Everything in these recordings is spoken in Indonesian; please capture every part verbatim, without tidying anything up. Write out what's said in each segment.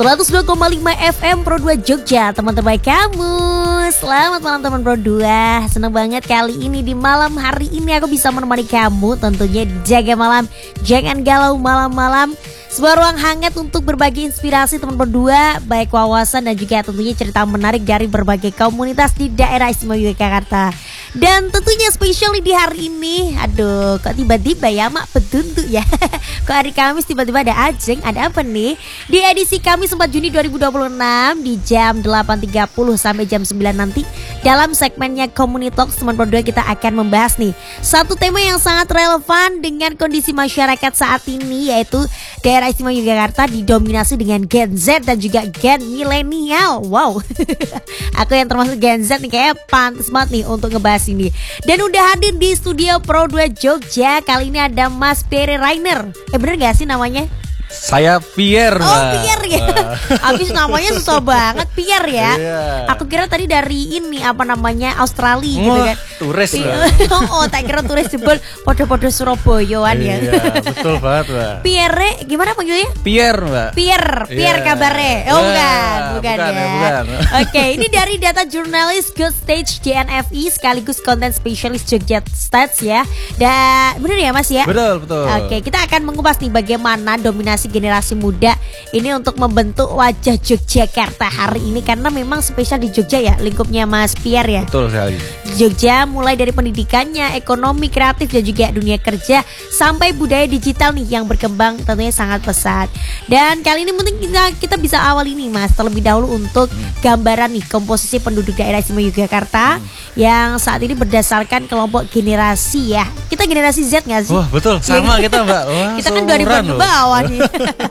seratus dua koma lima F M Pro dua Jogja, teman terbaik kamu. Selamat malam teman Pro dua. Senang banget kali ini di malam hari ini aku bisa menemani kamu. Tentunya jaga malam, jangan galau malam-malam. Sebuah ruang hangat untuk berbagi inspirasi teman Pro dua, baik wawasan dan juga tentunya cerita menarik dari berbagai komunitas di daerah istimewa Yogyakarta. Dan tentunya spesial di hari ini, aduh kok tiba-tiba ya mak petuntuk ya. Kok hari Kamis tiba-tiba ada Ajeng, ada apa nih? Di edisi Kamis empat Juni dua ribu dua puluh enam di jam delapan tiga puluh sampai jam sembilan nanti, dalam segmennya Komunitalks teman Pro dua kita akan membahas nih satu tema yang sangat relevan dengan kondisi masyarakat saat ini, yaitu daerah istimewa Yogyakarta didominasi dengan Gen Z dan juga Gen milenial. Wow. Aku yang termasuk Gen Z nih kayak pantas banget nih untuk ngebahas ini. Dan udah hadir di studio Pro dua Jogja. Kali ini ada Mas Pierre Rainer. Eh bener gak sih namanya? Saya Pierre. Oh Pierre ya. Habis namanya susah banget Pierre ya. Yeah. Aku kira tadi dari ini apa namanya Australia gitu kan. Turis lah. Oh tak kira turis jebol podo-podo Surabayaan ya. Iya betul banget Mbak. Pierre gimana panggilnya? Pierre Mbak. Pierre, Pierre Yeah. kabarnya. Oh bukan, Yeah, bukan, bukan ya. ya, bukan. Oke, ini dari data jurnalis Good Stage J N F I sekaligus konten spesialis Jogja Stats ya. Dan bener ya Mas ya? Betul betul. Oke, kita akan mengupas nih bagaimana dominasi generasi muda ini untuk membentuk wajah Yogyakarta hari ini, karena memang spesial di Jogja ya lingkupnya Mas Pierre ya. Betul sekali. Jogja mulai dari pendidikannya, ekonomi, kreatif dan juga dunia kerja sampai budaya digital nih yang berkembang tentunya sangat pesat. Dan kali ini mungkin kita kita bisa awal ini Mas terlebih dahulu untuk hmm. gambaran nih komposisi penduduk daerah istimewa Yogyakarta hmm. yang saat ini berdasarkan kelompok generasi ya. Kita generasi Z nggak sih? Wah betul sama kita Mbak. Wah, kita kan dua ribuan ke bawah nih.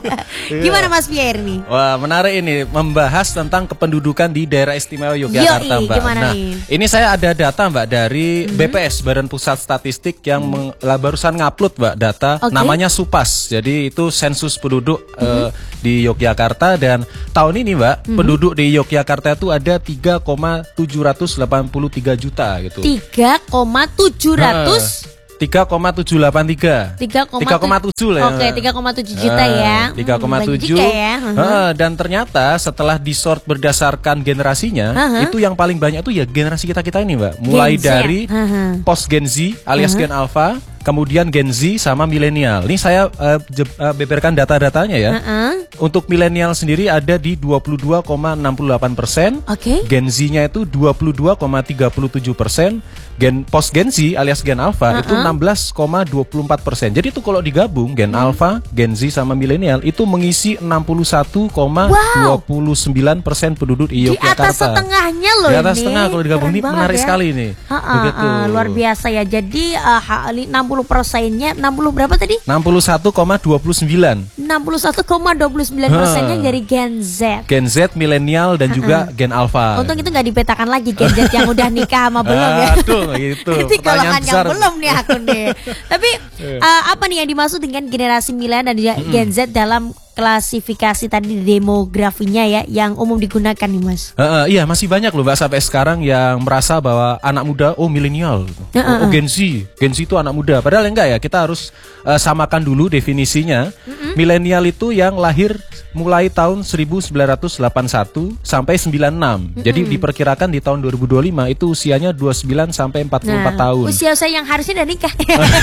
Gimana Iya. Mas Pierre nih? Wah menarik ini, membahas tentang kependudukan di daerah istimewa Yogyakarta Yoi, Mbak. gimana Nah nih? ini saya ada data Mbak dari mm-hmm. B P S Badan Pusat Statistik yang mm-hmm. meng, barusan ngupload Mbak data okay. namanya Supas. Jadi itu sensus penduduk mm-hmm. uh, di Yogyakarta, dan tahun ini Mbak mm-hmm. penduduk di Yogyakarta itu ada tiga koma tujuh delapan tiga juta gitu. tiga koma tujuh ratus tiga koma tujuh delapan tiga tiga koma tujuh lah ya. Oke, tiga koma tujuh juta ya. tiga koma tujuh ya. uh, Dan ternyata setelah disort berdasarkan generasinya, uh-huh. itu yang paling banyak tuh ya generasi kita-kita ini Mbak. Mulai Gen dari uh-huh. post Gen Z alias uh-huh. Gen Alpha, kemudian Gen Z sama milenial. Ini saya uh, je- uh, beberkan data-datanya ya. Uh-uh. Untuk milenial sendiri ada di dua puluh dua koma enam delapan persen. Okay. Gen Z-nya itu dua puluh dua koma tiga tujuh persen. Gen post Gen Z alias Gen Alpha uh-uh. itu enam belas koma dua empat persen. Jadi itu kalau digabung Gen hmm. Alpha, Gen Z sama milenial itu mengisi enam puluh satu koma dua sembilan persen penduduk di Yogyakarta. Di atas setengahnya loh. Di atas ini. setengah kalau digabung. Ini menarik ya. sekali nih. Ha-ha, Begitu. Uh, luar biasa ya. Jadi uh, enam puluh persennya enam puluh berapa tadi? enam puluh satu koma dua sembilan. enam puluh satu koma dua sembilan persennya dari Gen Z. Gen Z, milenial dan juga uh-uh. Gen Alpha. Untung itu nggak dipetakan lagi Gen Z yang udah nikah sama belum ya. Aduh, gitu. Itu golongan yang belum nih aku nih. Tapi uh, apa nih yang dimaksud dengan generasi milenial dan juga mm-hmm. Gen Z dalam klasifikasi tadi demografinya ya yang umum digunakan nih Mas? Uh, uh, iya masih banyak loh Mbak sampai sekarang yang merasa bahwa anak muda oh milenial, uh, uh, oh, oh Gen Z, Gen Z itu anak muda. Padahal enggak ya, kita harus uh, samakan dulu definisinya. Uh-uh. Milenial itu yang lahir mulai tahun seribu sembilan ratus delapan puluh satu sampai sembilan puluh enam. Uh-uh. Jadi diperkirakan di tahun dua ribu dua puluh lima itu usianya dua puluh sembilan sampai empat puluh empat nah, tahun. Usia saya yang harusnya udah nikah.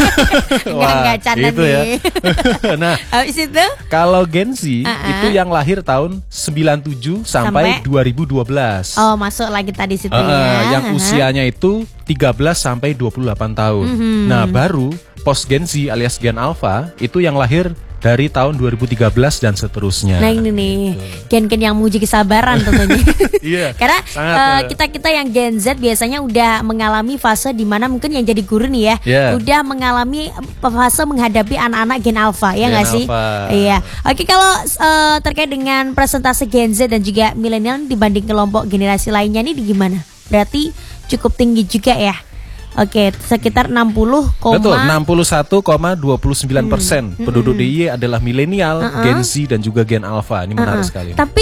Enggak enggak canda gitu nih. Ya. Nah, habis itu kalau Gen Z uh-uh. itu yang lahir tahun sembilan puluh tujuh sampai, sampai dua ribu dua belas. Oh, masuk lagi tadi situ uh, ya. Yang uh-huh. usianya itu tiga belas sampai dua puluh delapan tahun. Uh-huh. Nah, baru post Gen Z alias Gen Alpha itu yang lahir dari tahun dua ribu tiga belas dan seterusnya. Nah ini nih gen-gen yang menguji kesabaran tentunya. Iya. Karena uh, kita-kita yang Gen Z biasanya udah mengalami fase di mana mungkin yang jadi guru nih ya, yeah. udah mengalami fase menghadapi anak-anak Gen Alpha ya nggak sih? Iya. Oke, kalau uh, terkait dengan presentasi Gen Z dan juga milenial dibanding kelompok generasi lainnya nih gimana? Berarti cukup tinggi juga ya? Oke, sekitar enam puluh, betul, enam puluh satu koma dua sembilan persen hmm. penduduk D I Y adalah milenial, uh-uh. Gen Z dan juga Gen Alpha. Ini menarik uh-uh. sekali. Tapi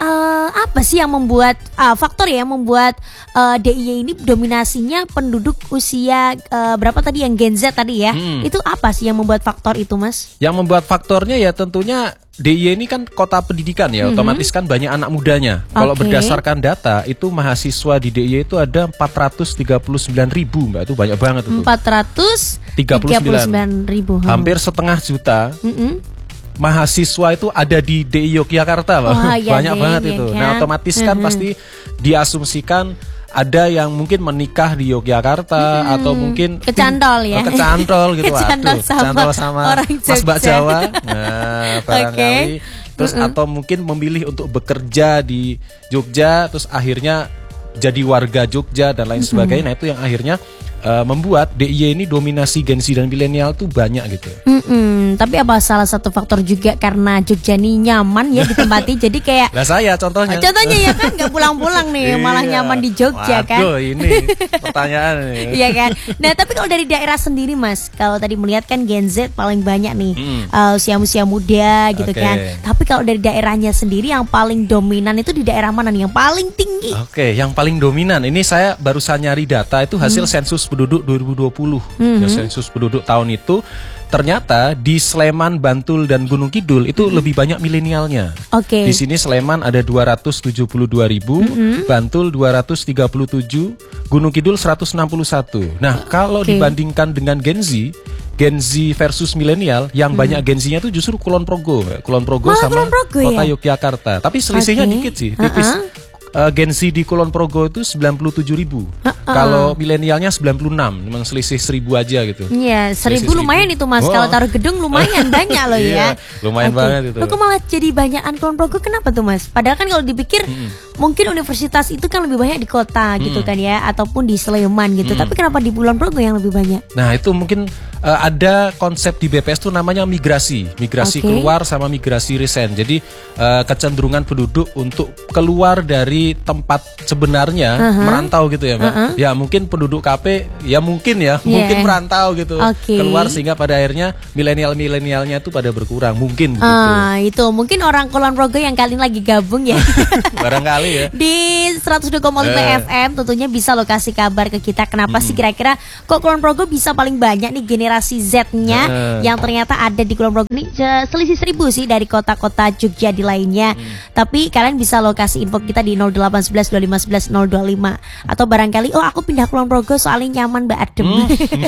uh, apa sih yang membuat uh, faktor ya yang membuat uh, D I Y ini dominasinya penduduk usia uh, berapa tadi yang Gen Z tadi ya? Hmm. Itu apa sih yang membuat faktor itu, Mas? Yang membuat faktornya ya tentunya D I Y ini kan kota pendidikan ya, mm-hmm. otomatis kan banyak anak mudanya. Okay. Kalau berdasarkan data itu mahasiswa di D I Y itu ada empat ratus tiga puluh sembilan ribu, Mbak, itu banyak banget itu. empat ratus tiga puluh sembilan ribu, hampir setengah juta. Mm-hmm. Mahasiswa itu ada di D I Y Yogyakarta, Mbak. Oh, iya, banyak iya, banget iya, itu. Kan? Nah, otomatis kan mm-hmm. pasti diasumsikan ada yang mungkin menikah di Yogyakarta hmm, atau mungkin kecantol ya, oh, kecantol gitu, kecantol Aduh, sama, kecantol sama orang Mas Mbak Jawa, nah barangkali, okay. terus mm-hmm. atau mungkin memilih untuk bekerja di Jogja, terus akhirnya jadi warga Jogja dan lain mm-hmm. sebagainya. Nah itu yang akhirnya uh, membuat D I Y ini dominasi Gen Z dan milenial tuh banyak gitu. Mm-mm, tapi apa salah satu faktor juga karena Jogja ini nyaman ya ditempati, jadi kayak. Nah saya contohnya. Contohnya ya kan nggak pulang-pulang nih, malah nyaman di Jogja. Waduh, kan. Waduh ini pertanyaan nih. Iya kan. Nah tapi kalau dari daerah sendiri, Mas, kalau tadi melihat kan Gen Z paling banyak nih mm. uh, usia-usia muda gitu okay. kan. Tapi kalau dari daerahnya sendiri yang paling dominan itu di daerah mana nih? Yang paling tinggi? Oke, okay, yang paling dominan ini saya barusan nyari data itu hasil mm. sensus penduduk dua ribu dua puluh. Mm-hmm. Ya, sensus penduduk tahun itu ternyata di Sleman, Bantul dan Gunung Kidul itu mm-hmm. lebih banyak milenialnya. Oke. Okay. Di sini Sleman ada dua ratus tujuh puluh dua ribu, mm-hmm. Bantul dua ratus tiga puluh tujuh, Gunung Kidul seratus enam puluh satu. Nah, kalau okay. dibandingkan dengan Gen Z, Gen Z versus milenial, yang hmm. banyak Gen Z-nya itu justru Kulon Progo, Kulon Progo Malah sama Kulon Progo, kota ya? Yogyakarta. Tapi selisihnya okay. dikit sih, tipis. Uh-uh. Uh, Gen Z di Kulon Progo itu sembilan puluh tujuh ribu. Uh-uh. Kalau milenialnya sembilan puluh enam, memang selisih seribu aja gitu. Iya, seribu lumayan itu, Mas. Oh. Kalau taruh gedung lumayan banyak loh ya. Iya, lumayan okay. banget itu. Kok malah jadi banyakan Kulon Progo, kenapa tuh, Mas? Padahal kan kalau dipikir hmm. mungkin universitas itu kan lebih banyak di kota hmm. gitu kan ya, ataupun di Sleman gitu. Hmm. Tapi kenapa di Kulon Progo yang lebih banyak? Nah, itu mungkin uh, ada konsep di B P S tuh namanya migrasi. Migrasi okay. keluar sama migrasi resign. Jadi uh, kecenderungan penduduk untuk keluar dari tempat sebenarnya uh-huh. merantau gitu ya, Mbak. Uh-huh. Ya mungkin penduduk K P ya mungkin ya, yeah. mungkin merantau gitu. Okay. Keluar sehingga pada akhirnya milenial-milenialnya itu pada berkurang, mungkin gitu. Uh, itu mungkin orang Kulon Progo yang kali ini lagi gabung ya. Barangkali ya. Di seratus dua koma lima uh. F M tentunya bisa lo kasih kabar ke kita kenapa hmm. sih kira-kira kok Kulon Progo bisa paling banyak nih generasi Z-nya uh. yang ternyata ada di Kulon Progo ini selisih seribu sih dari kota-kota Jogja di lainnya. Hmm. Tapi kalian bisa lo kasih info kita di nol delapan sebelas dua lima sebelas nol dua lima atau barangkali oh aku pindah Kulon Progo soalnya nyaman Mbak Adem. Hmm.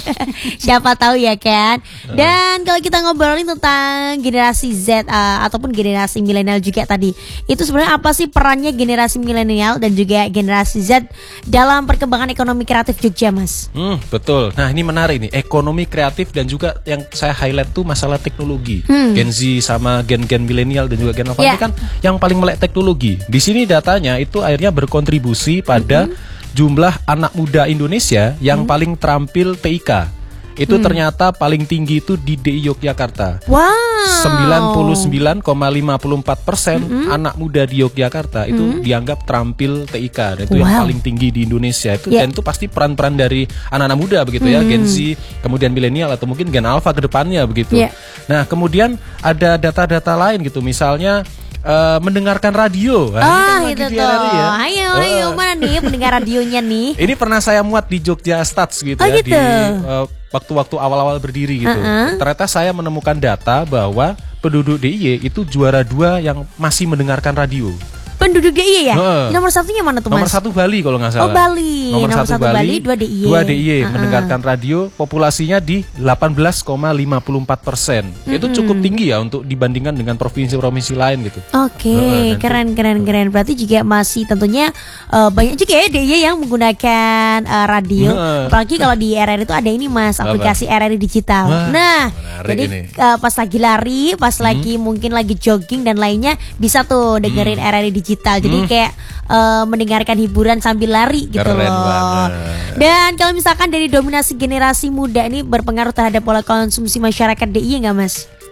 Siapa tahu ya kan. Dan kalau kita ngobrolin tentang generasi Z uh, ataupun generasi milenial juga tadi, itu sebenarnya apa sih perannya generasi milenial dan juga generasi Z dalam perkembangan ekonomi kreatif Jogja, Mas? Hmm, betul. Nah, ini menarik nih, ekonomi kreatif dan juga yang saya highlight tuh masalah teknologi. Hmm. Gen Z sama gen-gen milenial dan juga gen Alpha yeah. ini kan yang paling melek teknologi. Di sini datanya itu akhirnya berkontribusi pada mm-hmm. jumlah anak muda Indonesia yang mm-hmm. paling terampil T I K. Itu hmm. ternyata paling tinggi itu di D I Y Yogyakarta. Wow. sembilan puluh sembilan koma lima empat persen mm-hmm. anak muda di Yogyakarta itu mm-hmm. dianggap terampil T I K. Dan itu wow. yang paling tinggi di Indonesia itu yeah. dan itu pasti peran-peran dari anak-anak muda begitu mm-hmm. ya, Gen Z, kemudian milenial atau mungkin Gen Alpha ke depannya begitu. Yeah. Nah, kemudian ada data-data lain gitu. Misalnya Uh, mendengarkan radio. Ah, itu tuh. Ya. Ayo, uh, ayo, mana nih pendengar radionya nih? Ini pernah saya muat di Jogja Stats gitu oh, ya, gitu? di uh, waktu-waktu awal-awal berdiri gitu. Uh-uh. Ternyata saya menemukan data bahwa penduduk D I Y itu juara dua yang masih mendengarkan radio. Penduduk D I Y ya? Uh, Nomor satunya mana tuh, Mas? Nomor satu Bali kalau nggak salah. Oh, Bali. Nomor, Nomor satu, satu Bali, Bali, dua D I Y. Dua D I Y uh-uh. mendengarkan radio, populasinya di delapan belas koma lima empat persen. Mm-hmm. Itu cukup tinggi ya untuk dibandingkan dengan provinsi-provinsi lain gitu. Oke, okay, uh, keren, keren, keren. Berarti juga masih tentunya uh, banyak juga ya D I Y yang menggunakan uh, radio. Uh. Apalagi kalau di R R I itu ada ini, Mas, aplikasi Apa? R R I digital. Wah, nah, jadi uh, pas lagi lari, pas hmm. lagi mungkin lagi jogging dan lainnya bisa tuh dengerin hmm. R R I digital. Jadi hmm. kayak uh, mendengarkan hiburan sambil lari gitu. Keren loh. Banget. Dan kalau misalkan dari dominasi generasi muda ini berpengaruh terhadap pola konsumsi masyarakat D I Y nggak, Mas?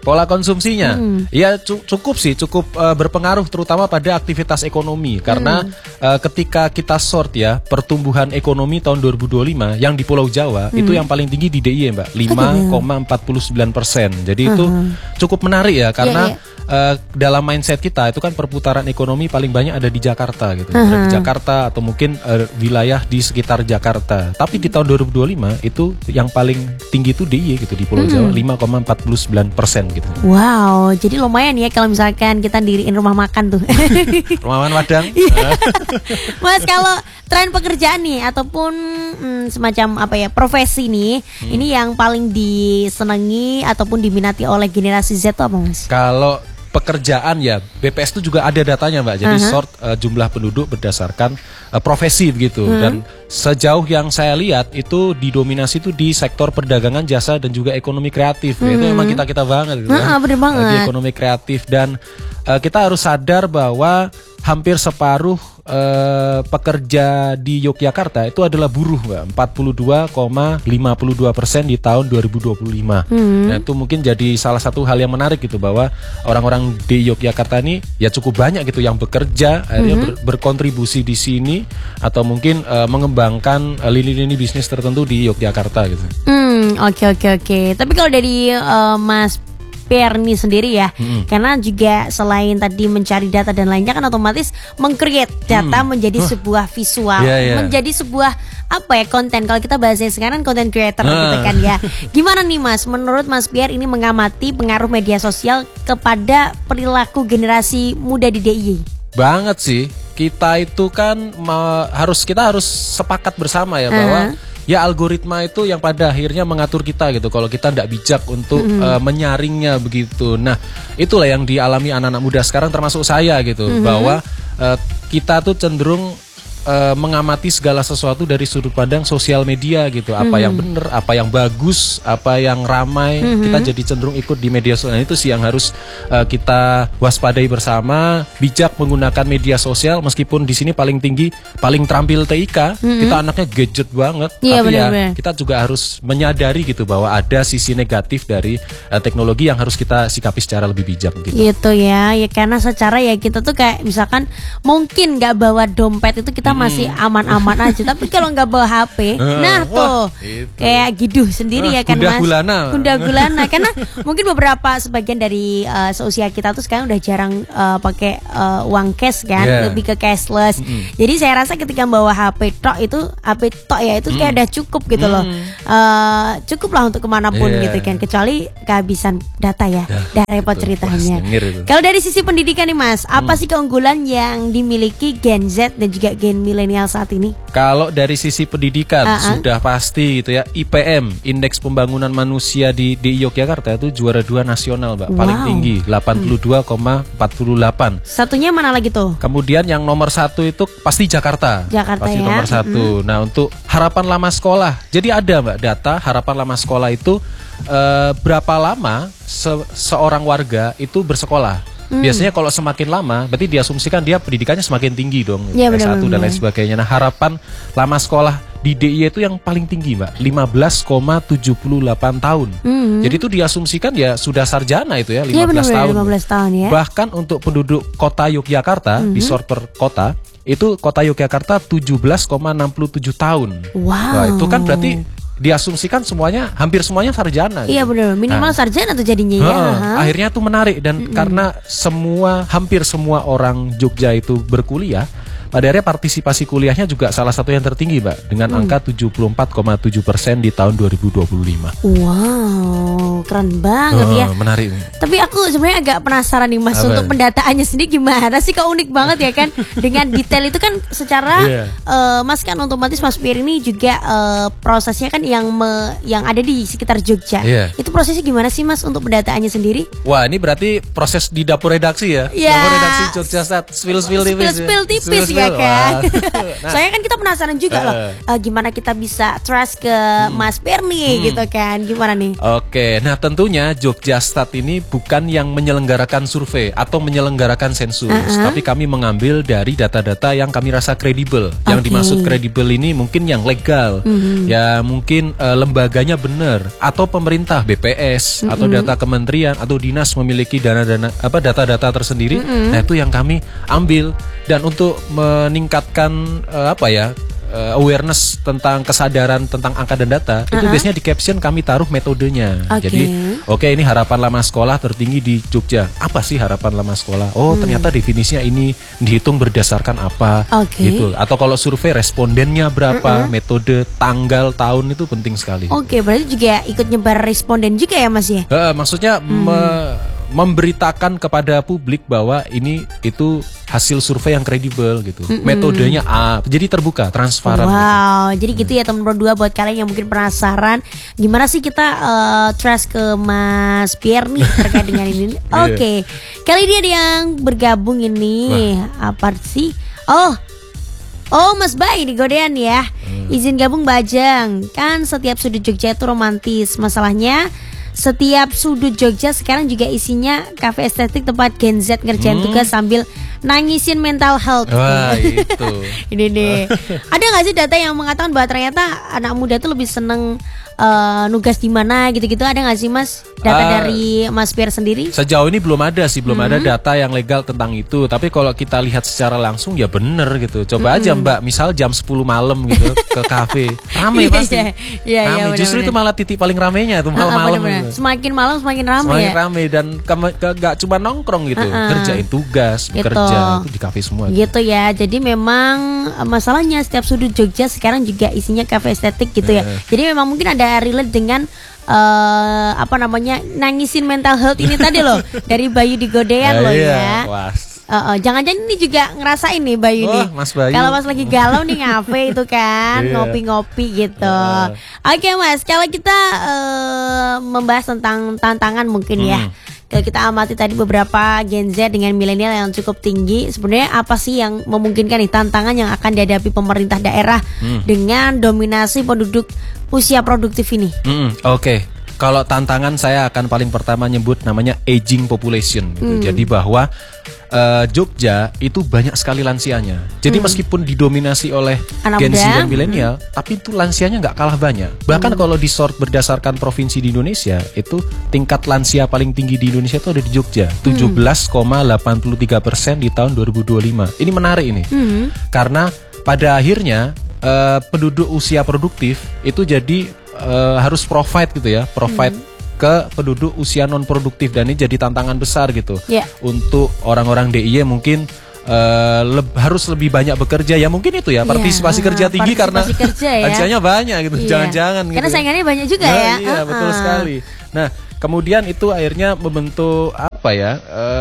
Pola konsumsinya, hmm. ya cu- cukup sih, cukup uh, berpengaruh terutama pada aktivitas ekonomi karena hmm. uh, ketika kita sort ya pertumbuhan ekonomi tahun dua ribu dua puluh lima yang di Pulau Jawa hmm. itu yang paling tinggi di D I Y Mbak, lima koma empat puluh sembilan persen. Jadi uh-huh. itu cukup menarik ya karena yeah, yeah. Uh, dalam mindset kita itu kan perputaran ekonomi paling banyak ada di Jakarta gitu, uh-huh. ada di Jakarta atau mungkin uh, wilayah di sekitar Jakarta. Tapi di tahun dua ribu dua puluh lima itu yang paling tinggi itu D I Y gitu di Pulau uh-huh. Jawa lima koma empat puluh sembilan persen gitu. Wow, jadi lumayan ya kalau misalkan kita diriin rumah makan tuh. Rumah makan Padang. Mas, kalau tren pekerjaan nih ataupun hmm, semacam apa ya profesi nih, hmm. ini yang paling disenangi ataupun diminati oleh generasi Z itu apa, Mas? Kalau pekerjaan ya B P S itu juga ada datanya Mbak. Jadi uh-huh. sort uh, jumlah penduduk berdasarkan uh, profesi begitu. Uh-huh. Dan sejauh yang saya lihat itu didominasi itu di sektor perdagangan, jasa dan juga ekonomi kreatif. Uh-huh. Itu memang kita-kita banget gitu. Uh-huh, bener banget. Uh, di ekonomi kreatif dan uh, kita harus sadar bahwa hampir separuh uh, pekerja di Yogyakarta itu adalah buruh, Mbak. empat puluh dua koma lima dua persen di tahun dua ribu dua puluh lima. Hmm. Nah, itu mungkin jadi salah satu hal yang menarik gitu bahwa orang-orang di Yogyakarta ini ya cukup banyak gitu yang bekerja, akhirnya hmm. ber, berkontribusi di sini atau mungkin uh, mengembangkan uh, lini-lini bisnis tertentu di Yogyakarta gitu. Hmm, oke oke oke. Tapi kalau dari uh, Mas Perni sendiri ya, hmm. karena juga selain tadi mencari data dan lainnya kan otomatis meng-create data hmm. menjadi huh. sebuah visual, yeah, yeah. menjadi sebuah apa ya konten. Kalau kita bahasnya sekarang konten creator uh. gitu kan ya. Gimana nih Mas, menurut Mas Pierre ini mengamati pengaruh media sosial kepada perilaku generasi muda di D I Y? Banget sih, kita itu kan ma- harus kita harus sepakat bersama ya uh-huh. bahwa ya algoritma itu yang pada akhirnya mengatur kita gitu. Kalau kita tidak bijak untuk mm-hmm. uh, menyaringnya begitu. Nah, itulah yang dialami anak-anak muda sekarang termasuk saya gitu. Mm-hmm. Bahwa uh, kita tuh cenderung uh, mengamati segala sesuatu dari sudut pandang sosial media gitu. Apa mm-hmm. yang benar, apa yang bagus, apa yang ramai. Mm-hmm. Kita jadi cenderung ikut di media sosial. Nah, itu sih yang harus uh, kita waspadai bersama. Bijak menggunakan media sosial meskipun di sini paling tinggi, paling terampil T I K. Mm-hmm. Kita anaknya gadget banget. Iya, tapi bener-bener. ya kita juga harus menyadari gitu bahwa ada sisi negatif dari uh, teknologi yang harus kita sikapi secara lebih bijak gitu. Gitu ya, ya karena secara ya kita tuh kayak misalkan mungkin nggak bawa dompet itu kita hmm. masih aman-aman aja, tapi kalau nggak bawa H P, uh, nah tuh itu. Kayak giduh sendiri uh, ya kan Mas. Gulana. Gunda gulana. Karena mungkin beberapa sebagian dari uh, seusia kita tuh sekarang udah jarang uh, pakai uh, uang cash kan, yeah. lebih ke cashless. Mm-hmm. Jadi saya rasa ketika bawa H P tok itu H P tok ya itu kayak mm. udah cukup gitu loh. Uh, cukup lah untuk kemanapun yeah. gitu kan, kecuali kehabisan data ya, yeah. udah repot betul, ceritanya. Kalau dari sisi pendidikan nih Mas, apa hmm. sih keunggulan yang dimiliki Gen Z dan juga Gen milenial saat ini? Kalau dari sisi pendidikan uh-huh. sudah pasti gitu ya, I P M Indeks Pembangunan Manusia di di Yogyakarta itu juara dua nasional, Mbak, wow. paling tinggi delapan puluh dua koma empat delapan. Satunya mana lagi tuh? Kemudian yang nomor satu itu pasti Jakarta. Jakarta pasti ya. nomor satu. Hmm. Nah, untuk harapan lama sekolah, jadi ada Mbak data harapan lama sekolah itu uh, berapa lama se- seorang warga itu bersekolah. Hmm. Biasanya kalau semakin lama berarti diasumsikan dia pendidikannya semakin tinggi dong, ya, S satu dan lain sebagainya. Nah, harapan lama sekolah di D I Y itu yang paling tinggi, Mbak, lima belas koma tujuh delapan tahun. Hmm. Jadi itu diasumsikan ya sudah sarjana itu ya, lima belas tahun. lima belas tahun ya. Bahkan untuk penduduk kota Yogyakarta, hmm. di sort per kota, itu kota Yogyakarta tujuh belas koma enam tujuh tahun. Wow. Nah, itu kan berarti diasumsikan semuanya, hampir semuanya sarjana. Iya gitu. Benar, minimal nah, sarjana tuh jadinya ya. Uh, akhirnya tuh menarik dan mm-mm. karena semua, hampir semua orang Jogja itu berkuliah, pada akhirnya partisipasi kuliahnya juga salah satu yang tertinggi, Mbak, dengan hmm. angka tujuh puluh empat koma tujuh persen di tahun dua ribu dua puluh lima. Wow, keren banget uh, ya. Menarik nih. Tapi aku sebenarnya agak penasaran nih Mas, apa? Untuk pendataannya sendiri gimana sih? Kok unik banget ya kan? Dengan detail itu kan secara yeah. uh, Mas kan otomatis Mas Pierre ini juga uh, prosesnya kan yang me, yang ada di sekitar Jogja. Yeah. Itu prosesnya gimana sih Mas untuk pendataannya sendiri? Wah, ini berarti proses di dapur redaksi ya. Yeah. Dapur redaksi Jogja Sat, spill-spill tipis. Spill-spill tipis ya. ya kan. Nah, soalnya kan kita penasaran juga uh, loh uh, gimana kita bisa trust ke hmm. Mas Bernie hmm. gitu kan. Gimana nih? Oke, nah tentunya Jogjastat ini bukan yang menyelenggarakan survei atau menyelenggarakan sensus, uh-huh. tapi kami mengambil dari data-data yang kami rasa kredibel. Yang okay. dimaksud kredibel ini mungkin yang legal, uh-huh. ya mungkin uh, lembaganya benar, atau pemerintah B P S uh-huh. atau data kementerian atau dinas memiliki dana-dana apa data-data tersendiri. Uh-huh. Nah itu yang kami ambil, dan untuk meningkatkan uh, apa ya uh, awareness tentang kesadaran tentang angka dan data, uh-huh. itu biasanya di caption kami taruh metodenya. Okay. Jadi oke okay, ini harapan lama sekolah tertinggi di Jogja. Apa sih harapan lama sekolah? Oh hmm. ternyata definisinya ini dihitung berdasarkan apa, okay. gitu. Atau kalau survei respondennya berapa, uh-uh. metode, tanggal, tahun itu penting sekali. Oke, okay, berarti juga ikut nyebar responden juga ya Mas ya? Uh, maksudnya hmm. me- memberitakan kepada publik bahwa ini itu hasil survei yang kredibel gitu. Mm-mm. Metodenya A, jadi terbuka, transparan. Wow, gitu. jadi gitu ya teman berdua, buat kalian yang mungkin penasaran gimana sih kita uh, trust ke Mas Pierre nih terkait dengan ini. Oke, okay. Kali ini ada yang bergabung ini. Wah. Apa sih? Oh, oh Mas Bay di Godean ya. Hmm. Izin gabung Bajang. Kan setiap sudut Jogja itu romantis. Masalahnya setiap sudut Jogja sekarang juga isinya kafe estetik tempat Gen Z ngerjain hmm. tugas sambil nangisin mental health. Wah itu. Ini nih. Ada nggak sih data yang mengatakan bahwa ternyata anak muda tuh lebih seneng uh, nugas di mana gitu-gitu? Ada nggak sih Mas data uh, dari Mas Pierre sendiri? Sejauh ini belum ada sih, belum hmm. ada data yang legal tentang itu. Tapi kalau kita lihat secara langsung ya bener gitu. Coba hmm. aja Mbak, misal jam sepuluh malam gitu ke kafe, rame pasti. Iya, iya, rame. Justru itu malah titik paling ramenya tuh malam-malam. Semakin malam semakin rame semakin ya. rame dan ke- ke- gak cuma nongkrong gitu, uh-uh. kerjain tugas, gitu. bekerja itu di kafe semua. Gitu. gitu ya. Jadi memang masalahnya setiap sudut Jogja sekarang juga isinya kafe estetik gitu uh. ya. Jadi memang mungkin ada relate dengan uh, apa namanya nangisin mental health ini tadi loh dari Bayu di Godean loh iya. ya. Wah. Uh, uh, jangan-jangan ini juga ngerasain nih Bayu oh, nih. Kalau Mas lagi galau nih ngafe itu kan, ngopi-ngopi gitu. Uh. Oke okay, Mas, kalau kita uh, membahas tentang tantangan mungkin hmm. ya. Kalau kita amati tadi beberapa Gen Z dengan milenial yang cukup tinggi, sebenarnya apa sih yang memungkinkan nih tantangan yang akan dihadapi pemerintah daerah hmm. dengan dominasi penduduk usia produktif ini? Hmm, Oke. Okay. Kalau tantangan saya akan paling pertama nyebut namanya aging population gitu. Hmm. Jadi bahwa uh, Jogja itu banyak sekali lansianya. Jadi hmm. meskipun didominasi oleh anak Gen Z muda, dan milenial, hmm. tapi itu lansianya nggak kalah banyak. Bahkan hmm. kalau disort berdasarkan provinsi di Indonesia, itu tingkat lansia paling tinggi di Indonesia itu ada di Jogja, tujuh belas koma delapan tiga persen di tahun dua ribu dua puluh lima. Ini menarik ini, hmm. karena pada akhirnya uh, penduduk usia produktif itu jadi Uh, harus provide gitu ya, provide hmm. ke penduduk usia non produktif, dan ini jadi tantangan besar gitu yeah. untuk orang-orang D I Y mungkin uh, le- harus lebih banyak bekerja ya, mungkin itu ya partisipasi yeah. kerja tinggi partisipasi karena kerja ya. lansianya banyak gitu, yeah. jangan-jangan karena gitu. saingannya banyak juga nah, ya. Iya uh-uh. betul sekali. Nah kemudian itu akhirnya membentuk apa ya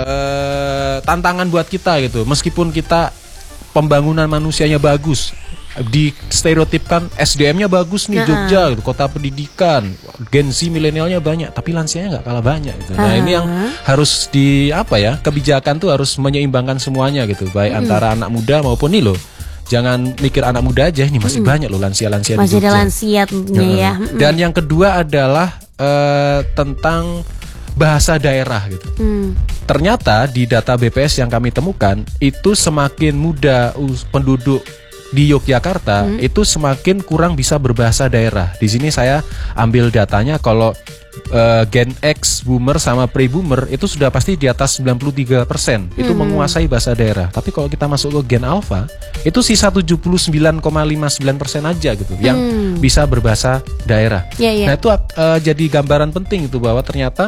uh, tantangan buat kita gitu, meskipun kita pembangunan manusianya bagus, di stereotipkan S D M-nya bagus nih, uh-huh. Jogja gitu, kota pendidikan, Gen Z milenialnya banyak, tapi lansianya nggak kalah banyak gitu. Nah uh-huh. ini yang harus di apa ya, kebijakan tuh harus menyeimbangkan semuanya gitu, baik uh-huh. antara anak muda maupun nih loh, jangan mikir anak muda aja, ini masih uh-huh. banyak loh lansia-lansia masih di Jogja. Masih ada lansia tentunya uh-huh. ya. Uh-huh. Dan yang kedua adalah uh, tentang bahasa daerah gitu. Hmm. Ternyata di data B P S yang kami temukan itu semakin muda us- penduduk di Yogyakarta hmm. itu semakin kurang bisa berbahasa daerah. Di sini saya ambil datanya kalau uh, Gen X, Boomer sama Pre-Boomer itu sudah pasti di atas sembilan puluh tiga persen itu hmm. menguasai bahasa daerah. Tapi kalau kita masuk ke Gen Alpha itu sisa tujuh puluh sembilan koma lima sembilan persen aja gitu yang hmm. bisa berbahasa daerah. Yeah, yeah. Nah itu uh, jadi gambaran penting itu bahwa ternyata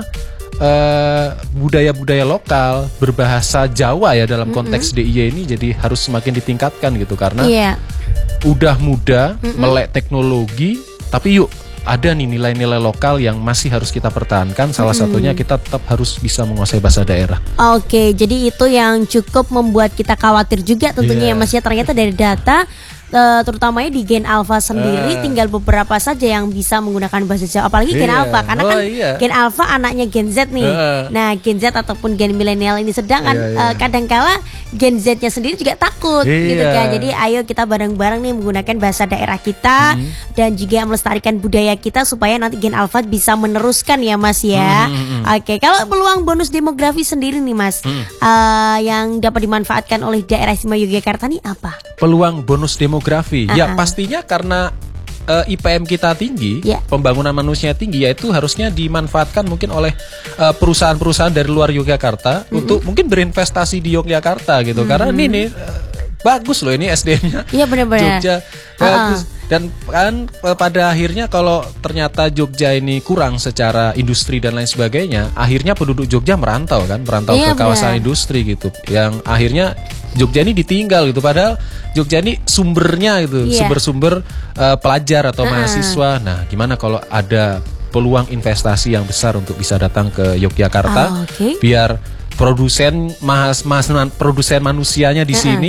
Uh, budaya-budaya lokal berbahasa Jawa ya dalam konteks mm-hmm. D I Y ini jadi harus semakin ditingkatkan gitu, karena yeah. udah muda mm-hmm. melek teknologi, tapi yuk ada nih nilai-nilai lokal yang masih harus kita pertahankan. Salah mm-hmm. satunya kita tetap harus bisa menguasai bahasa daerah. Oke, jadi itu yang cukup membuat kita khawatir juga tentunya yeah. ya Mas ya, ternyata dari data Uh, terutamanya di Gen Alpha sendiri uh. tinggal beberapa saja yang bisa menggunakan bahasa Jawa, apalagi Gen iya. Alpha karena oh, kan iya. Gen Alpha anaknya Gen Z nih. Uh. Nah Gen Z ataupun Gen milenial ini sedangkan yeah, yeah. Uh, kadangkala Gen Z-nya sendiri juga takut Iya. gitu kan. Jadi ayo kita bareng-bareng nih menggunakan bahasa daerah kita hmm. dan juga melestarikan budaya kita supaya nanti Gen Alpha bisa meneruskan ya Mas ya. Hmm. Oke, kalau peluang bonus demografi sendiri nih Mas, hmm. uh, yang dapat dimanfaatkan oleh daerah istimewa Yogyakarta nih apa? Peluang bonus demografi, uh-uh. ya pastinya karena Uh, I P M kita tinggi, yeah. pembangunan manusia tinggi, yaitu harusnya dimanfaatkan mungkin oleh uh, perusahaan-perusahaan dari luar Yogyakarta mm-hmm. untuk mungkin berinvestasi di Yogyakarta gitu, mm-hmm. karena ini nih uh, bagus loh ini S D M-nya. Iya yeah, benar-benar. Jogja bagus. Uh-uh. Dan kan pada akhirnya kalau ternyata Jogja ini kurang secara industri dan lain sebagainya, akhirnya penduduk Jogja merantau kan, merantau yeah, ke kawasan bener. industri gitu, yang akhirnya Jogja ini ditinggal gitu. Padahal Jogja ini sumbernya gitu, yeah. sumber-sumber uh, pelajar atau uh. mahasiswa. Nah, gimana kalau ada peluang investasi yang besar untuk bisa datang ke Yogyakarta, oh, okay. biar produsen mahas, mahas produsen manusianya di uh-uh. sini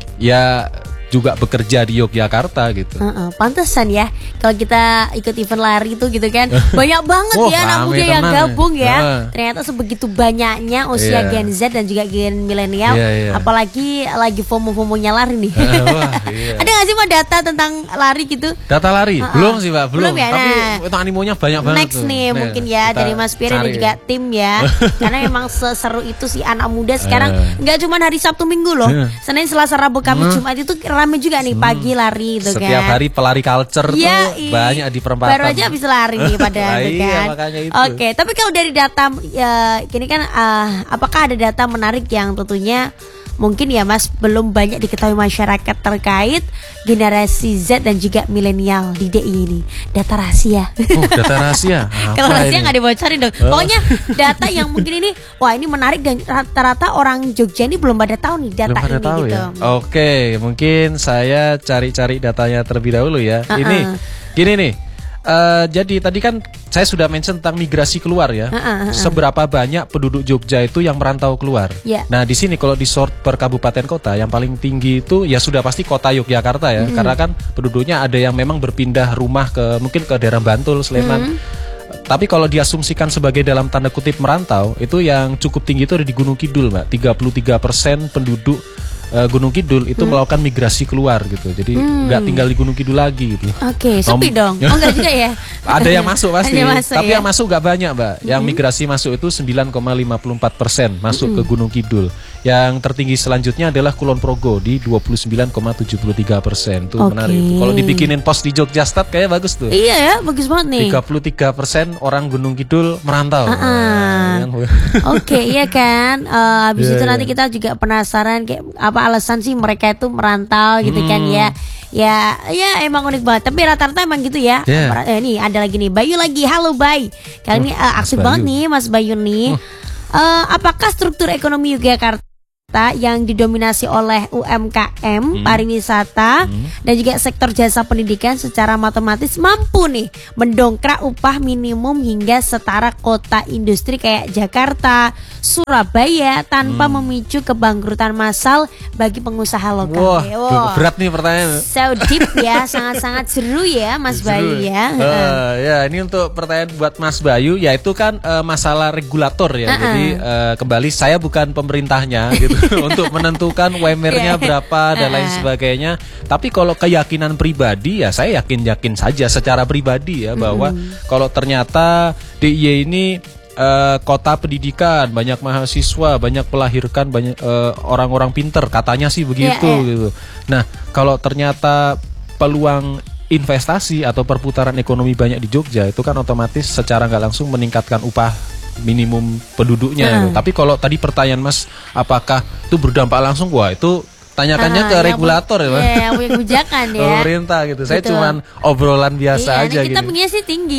ya juga bekerja di Yogyakarta gitu. Uh-uh, pantesan ya kalau kita ikut event lari itu gitu kan banyak banget oh, ya anak muda yang gabung ya. Uh. Ternyata sebegitu banyaknya usia yeah. Gen Z dan juga Gen milenial. Yeah, yeah. Apalagi lagi FOMO-FOMOnya lari nih. Uh, wah, iya. Ada nggak sih Pak data tentang lari gitu? Data lari? Uh-uh. Belum sih Pak, belum. belum ya, Tapi nah, itu animonya banyak banget. Next tuh. nih Nah, mungkin ya dari Mas Pierre dan juga tim ya. Karena memang seseru itu sih anak muda sekarang nggak uh. cuma hari Sabtu Minggu loh. Uh. Senin, Selasa, Rabu, Kamis, uh. Jumat itu rame juga nih pagi. Lari itu kan. Setiap hari pelari culture ya, tuh banyak di perempatan. Baru aja habis lari nih pada itu kan. Iya, Oke, tapi kalau dari data ya gini kan uh, apakah ada data menarik yang tentunya mungkin ya Mas belum banyak diketahui masyarakat terkait generasi Z dan juga milenial di D I ini? Data rahasia. Oh, data rahasia. Kalau rahasia nggak dibocorin dong. Oh. Pokoknya data yang mungkin ini, wah ini menarik dan rata-rata orang Jogja ini belum pada tahu nih data belum pada ini tahu gitu. Ya? Oke, mungkin saya cari-cari datanya terlebih dahulu ya. Uh-uh. Ini, gini nih. Uh, jadi tadi kan saya sudah mention tentang migrasi keluar ya. Uh, uh, uh. Seberapa banyak penduduk Jogja itu yang merantau keluar. Yeah. Nah di sini kalau di sort per kabupaten kota yang paling tinggi itu ya sudah pasti kota Yogyakarta ya. Mm. Karena kan penduduknya ada yang memang berpindah rumah ke mungkin ke daerah Bantul, Sleman. Mm. Tapi kalau diasumsikan sebagai dalam tanda kutip merantau, itu yang cukup tinggi itu ada di Gunung Kidul, Mbak. tiga puluh tiga persen penduduk uh, Gunung Kidul itu hmm. melakukan migrasi keluar gitu. Jadi nggak hmm. tinggal di Gunung Kidul lagi gitu. Oke, okay, sepi dong. Oh enggak juga ya? Ada yang masuk pasti. Masuk, tapi ya? Yang masuk nggak banyak, Mbak. Yang hmm. migrasi masuk itu sembilan koma lima empat persen masuk hmm. ke Gunung Kidul. Yang tertinggi selanjutnya adalah Kulon Progo di dua puluh sembilan koma tujuh tiga persen. Tuh okay. menarik. Kalau dibikinin pos di Jogjastat kayaknya bagus tuh. Iya ya, bagus banget nih. tiga puluh tiga persen orang Gunung Kidul merantau. Uh-uh. Nah, Oke, okay, iya kan. Uh, habis yeah, itu nanti yeah. kita juga penasaran kayak apa alasan sih mereka itu merantau gitu hmm. kan ya. Ya, ya emang unik banget. Tapi rata-rata emang gitu ya. Yeah. Eh, nih ada lagi nih Bayu lagi. Halo Bay. Kali ini uh, aktif banget nih Mas Bayu nih. Oh. Uh, apakah struktur ekonomi Yogyakarta yang didominasi oleh U M K M, hmm. pariwisata, hmm. dan juga sektor jasa pendidikan secara matematis mampu nih mendongkrak upah minimum hingga setara kota industri kayak Jakarta, Surabaya tanpa hmm. memicu kebangkrutan massal bagi pengusaha lokal. Wah, wow. berat nih pertanyaan. So deep ya, sangat-sangat seru ya Mas seru. Bayu ya. Uh, ya ini untuk pertanyaan buat Mas Bayu, yaitu kan uh, masalah regulator ya. Uh-uh. Jadi uh, kembali saya bukan pemerintahnya gitu. Untuk menentukan W M R-nya berapa dan lain sebagainya. Tapi kalau keyakinan pribadi ya saya yakin-yakin saja secara pribadi ya bahwa mm. kalau ternyata D I Y ini uh, kota pendidikan, banyak mahasiswa, banyak pelahirkan banyak uh, orang-orang pinter, katanya sih begitu yeah, yeah. gitu. Nah, kalau ternyata peluang investasi atau perputaran ekonomi banyak di Jogja itu kan otomatis secara nggak langsung meningkatkan upah minimum penduduknya. Uh. Tapi kalau tadi pertanyaan Mas, apakah itu berdampak langsung? Wah itu tanyakannya uh, ke regulator ya, Mas. Iya, punya kebijakan ya. Pemerintah gitu. Saya Betul. cuman obrolan biasa iya, aja kita gitu. pengennya sih tinggi.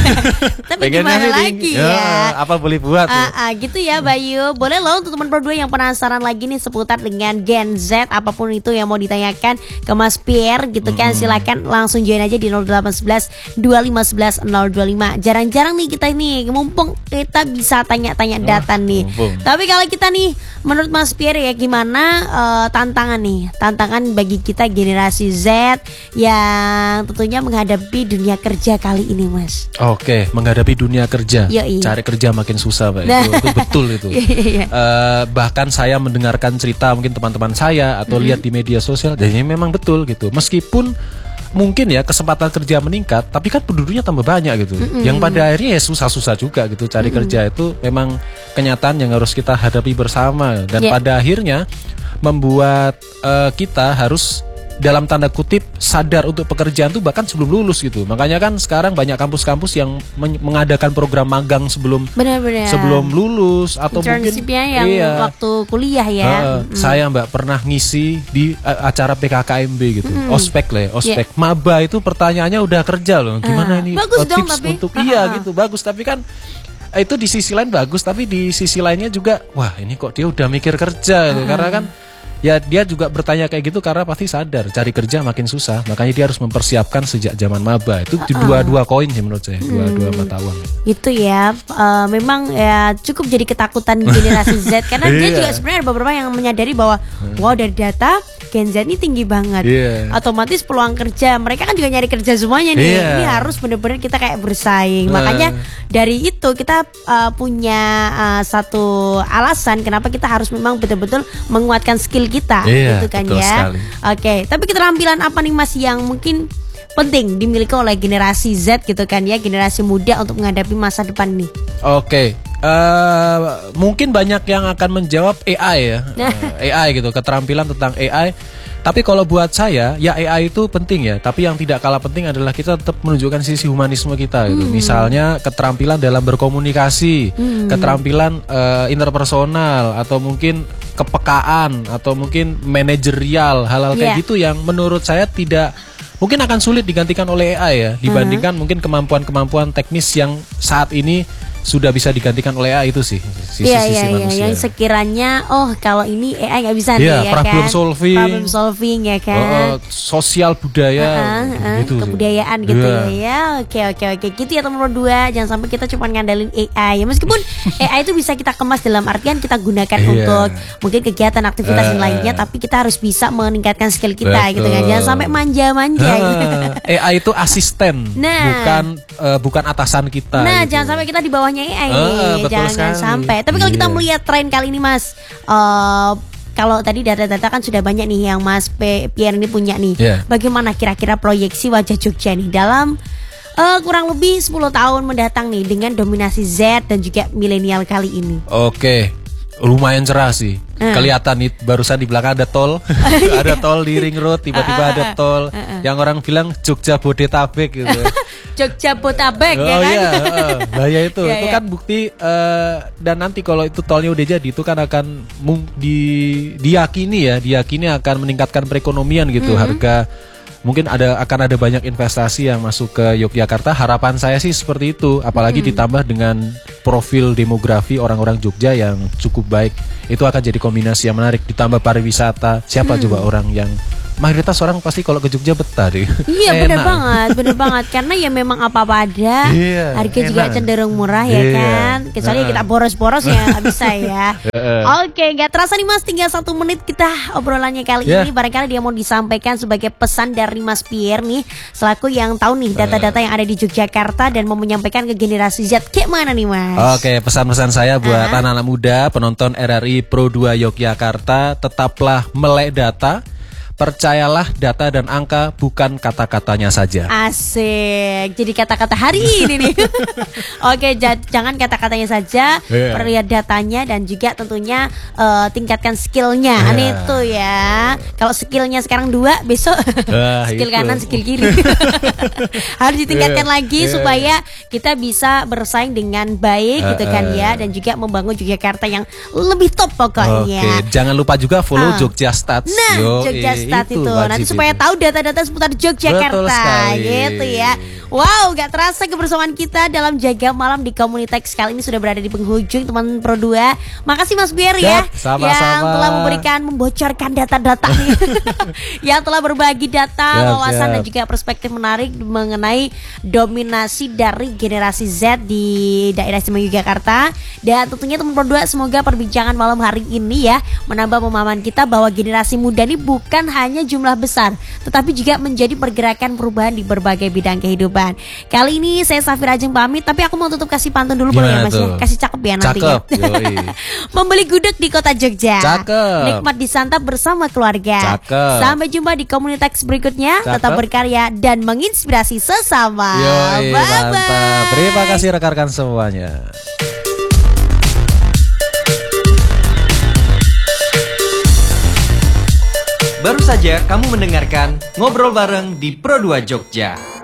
Tapi gimana sih lagi tinggi. ya? ya? Apa boleh buat? Uh, uh, gitu ya Bayu. Boleh loh untuk teman Pro dua yang penasaran lagi nih seputar dengan Gen Z, apapun itu yang mau ditanyakan ke Mas Pierre gitu kan. Hmm. Silakan langsung join aja di nol delapan satu satu dua lima satu satu nol dua lima. Jarang-jarang nih kita ini mumpung kita bisa tanya-tanya data oh, nih. Mumpung. Tapi kalau kita nih menurut Mas Pierre ya gimana uh, tantangan tantangan nih, tantangan bagi kita generasi Z yang tentunya menghadapi dunia kerja kali ini, Mas. Oke, menghadapi dunia kerja, Yoi. cari kerja makin susah, Pak. Nah. Itu, itu betul itu. uh, bahkan saya mendengarkan cerita mungkin teman-teman saya atau mm-hmm. lihat di media sosial, dan ini memang betul gitu. Meskipun mungkin ya kesempatan kerja meningkat, tapi kan penduduknya tambah banyak gitu. Mm-hmm. Yang pada akhirnya ya susah-susah juga gitu cari mm-hmm. kerja. Itu memang kenyataan yang harus kita hadapi bersama, dan yeah. pada akhirnya membuat uh, kita harus dalam tanda kutip sadar untuk pekerjaan tuh bahkan sebelum lulus gitu. Makanya kan sekarang banyak kampus-kampus yang men- mengadakan program magang sebelum Benar-benar. sebelum lulus atau mungkin yang iya, waktu kuliah ya. Uh, mm. Saya Mbak pernah ngisi di uh, acara P K K M B gitu. Mm. Ospek lah, ya, ospek. Yeah. Maba itu pertanyaannya udah kerja loh. Gimana uh, ini bagus uh, dong, tips tapi. untuk uh-huh. iya gitu, bagus, tapi kan itu di sisi lain bagus, tapi di sisi lainnya juga wah ini kok dia udah mikir kerja gitu. Uh-huh. Karena kan ya dia juga bertanya kayak gitu karena pasti sadar cari kerja makin susah, makanya dia harus mempersiapkan sejak zaman maba. Itu uh-uh. dua-dua koin sih menurut saya, dua-dua hmm. mata uang. Itu ya, uh, memang ya cukup jadi ketakutan generasi Z karena dia juga sebenarnya ada beberapa yang menyadari bahwa hmm. wow, dari data Gen Z ini tinggi banget, yeah. otomatis peluang kerja mereka kan juga nyari kerja semuanya nih. Yeah. Ini harus benar-benar kita kayak bersaing. Uh. Makanya dari itu kita uh, punya uh, satu alasan kenapa kita harus memang betul-betul menguatkan skill kita, iya, gitu kan ya. Sekali. Oke, tapi keterampilan apa nih Mas yang mungkin penting dimiliki oleh generasi Z gitu kan ya, generasi muda untuk menghadapi masa depan nih? Oke, uh, mungkin banyak yang akan menjawab A I ya, uh, A I gitu, keterampilan tentang A I. Tapi kalau buat saya, ya A I itu penting ya. Tapi yang tidak kalah penting adalah kita tetap menunjukkan sisi humanisme kita gitu. Hmm. Misalnya keterampilan dalam berkomunikasi, hmm. keterampilan uh, interpersonal, atau mungkin kepekaan, atau mungkin manajerial, hal-hal yeah. kayak gitu yang menurut saya tidak mungkin akan sulit digantikan oleh A I ya. Dibandingkan uh-huh. mungkin kemampuan-kemampuan teknis yang saat ini sudah bisa digantikan oleh A I itu sih sisi-sisi yeah, yeah, manusia. Yeah, yang sekiranya oh kalau ini A I nggak bisa nih yeah, ya problem kan. solving, problem solving ya kan. Uh, sosial budaya, uh-uh, uh, gitu kebudayaan sih. gitu yeah. ya. Ya oke oke oke gitu ya teman berdua. Jangan sampai kita cuma ngandalin A I ya. Meskipun A I itu bisa kita kemas dalam artian kita gunakan yeah. untuk mungkin kegiatan aktivitas uh, yang lainnya, tapi kita harus bisa meningkatkan skill kita betul. Gitu kan. Jangan sampai manja-manja. Uh, gitu. A I itu asisten, nah, bukan uh, bukan atasan kita. Nah gitu. Jangan sampai kita di bawahnya A I. Uh, Betul jangan sekali. sampai. Tapi kalau yeah. kita melihat tren kali ini Mas, uh, kalau tadi data-data kan sudah banyak nih yang Mas P- Pierre ini punya nih. Yeah. Bagaimana kira-kira proyeksi wajah Jogja nih dalam uh, kurang lebih sepuluh tahun mendatang nih dengan dominasi Z dan juga milenial kali ini? Oke, lumayan cerah sih. Uh. Kelihatan nih barusan di belakang ada tol, ada tol di ring road, tiba-tiba uh, uh, ada tol. Uh, uh. Yang orang bilang Jogja Bodetabek gitu. Jogja Bodetabek oh, ya kan? Iya, uh, bahaya itu. yeah, itu yeah. kan bukti uh, dan nanti kalau itu tolnya udah jadi itu kan akan mung, di, diyakini ya, diyakini akan meningkatkan perekonomian gitu. Mm-hmm. Harga mungkin ada akan ada banyak investasi yang masuk ke Yogyakarta. Harapan saya sih seperti itu. Apalagi mm-hmm. ditambah dengan profil demografi orang-orang Jogja yang cukup baik. Itu akan jadi kombinasi yang menarik. Ditambah pariwisata. Siapa mm. juga orang yang mayoritas orang pasti kalau ke Jogja betah deh. Iya bener banget, bener banget. Karena ya memang apa-apa ada. Iya, harga enak. Juga cenderung murah ya iya. kan. Kecuali uh. kita boros-boros ya nggak bisa ya. uh. Oke, nggak terasa nih Mas, tinggal satu menit kita obrolannya kali yeah. ini. Barangkali dia mau disampaikan sebagai pesan dari Mas Pierre nih, selaku yang tahu nih data-data yang ada di Yogyakarta dan mau menyampaikan ke generasi Z. Kayak mana nih Mas? Oke, pesan-pesan saya buat uh-huh. anak-anak muda penonton R R I Pro dua Yogyakarta, tetaplah melek data. Percayalah data dan angka bukan kata-katanya saja. Asik. Jadi kata-kata hari ini nih. Oke, j- jangan kata-katanya saja, yeah. perlihat datanya dan juga tentunya uh, tingkatkan skillnya. Yeah. Aneh itu ya. Kalau skillnya sekarang dua, besok uh, skill itu. Kanan, skill kiri. Harus ditingkatkan yeah. lagi yeah. supaya kita bisa bersaing dengan baik uh, gitu kan ya, dan juga membangun Yogyakarta yang lebih top pokoknya. Oke, jangan lupa juga follow uh. Jogja Stats. Nah, Jogja Ustadz itu, itu. Nanti wajib supaya itu. tahu data-data seputar Yogyakarta gitu ya. Wow, gak terasa kebersamaan kita dalam Jaga Malam di Komunitex kali ini sudah berada di penghujung teman Pro dua. Makasih Mas Bier ya, sama-sama. yang telah memberikan membocorkan data-data nih. Yang telah berbagi data, Siap, wawasan siap. dan juga perspektif menarik mengenai dominasi dari generasi Z di daerah istimewa Yogyakarta. Dan tentunya teman Pro dua, semoga perbincangan malam hari ini ya menambah pemahaman kita bahwa generasi muda ini bukan hanya jumlah besar, tetapi juga menjadi pergerakan perubahan di berbagai bidang kehidupan. Kali ini saya Safira Ajeng pamit, tapi aku mau tutup kasih pantun dulu boleh ya Mas ya? Kasih cakep ya nantinya. Cakep, yoi. Membeli gudeg di kota Jogja. Cakep. Nikmat disantap bersama keluarga. Cakep. Sampai jumpa di Komunitex berikutnya. Cakep. Tetap berkarya dan menginspirasi sesama. Yoi, Bye-bye. mantap. Terima kasih rekan-rekan semuanya. Baru saja kamu mendengarkan Ngobrol Bareng di Pro dua Jogja.